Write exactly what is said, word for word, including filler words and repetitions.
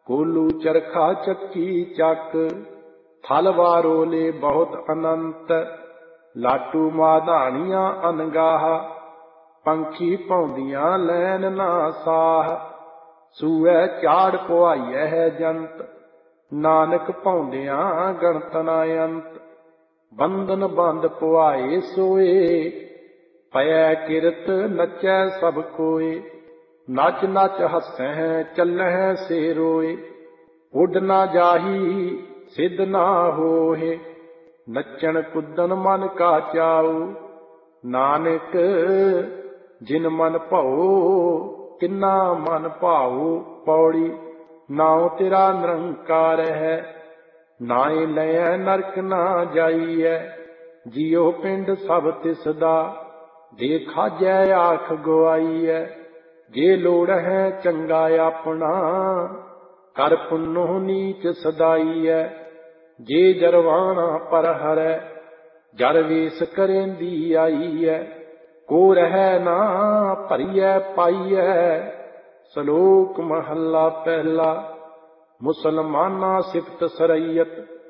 ਕੋਲੂ ਚਰਖਾ ਚੱਕੀ ਚੱਕ, ਥਲ ਵਾਰੋਲੇ ਬਹੁਤ ਅਨੰਤ। ਲਾਟੂ ਮਾਧਾਣੀਆਂ ਅਨਗਾਹ, ਪੰਖੀ ਪਾਉਂਦੀਆਂ ਲੈਨ ਨਾ ਸਾਹ। ਸੂਐ ਝਾੜ ਪੁਆਈਐ ਹੈ ਜੰਤ, ਨਾਨਕ ਪਾਉਂਦਿਆਂ ਗਣਤ ਨਾ ਅੰਤ। ਬੰਧਨ ਬੰਦ ਪੁਆਏ ਸੋਏ, ਪਇਐ ਕਿਰਤ ਨਚੈ ਸਭ ਕੋਏ। ਨਚ ਨਚ ਹੱਸਹਿ ਚੱਲਹਿ ਸੇ ਰੋਏ, ਉੱਡ ਨਾ ਜਾਹੀ ਸਿੱਧ ਨਾ ਹੋਹੇ। ਨੱਚਣ ਕੁੱਦਣ ਮਨ ਕਾ ਚਾਉ, ਨਾਨਕ ਜਿਨ ਮਨ ਭਉ ਤਿਨਾ ਮਨ ਭਾਉ। ਪੌੜੀ ਨਾਉ ਤੇਰਾ ਨਿਰੰਕਾਰ ਹੈ, ਨਾਏ ਲਇਐ ਨਰਕ ਨਾ ਜਾਈਐ। ਜਿਉ ਪਿੰਡ ਸਭ ਤਿਸ ਦਾ, ਦੇ ਖਾਜੈ ਆਖ ਗਵਾਈਐ। ਜੇ ਲੋੜ ਹੈ ਚੰਗਾ ਆਪਣਾ, ਕਰ ਪੁੰਨੋ ਨੀਚ ਸਦਾਈਐ। ਜੇ ਜਰਵਾਣਾ ਪਰ ਹਰੈ, ਜਰ ਵੇਸ ਕਰੇਂਦੀ ਆਈਐ। ਕੋ ਰਹਿ ਨਾ ਭਰੀਐ ਪਾਈਐ, ਸਲੋਕ ਮਹੱਲਾ ਪਹਿਲਾ। ਮੁਸਲਮਾਨਾ ਸਿਫਤ ਸਰਈਅਤ,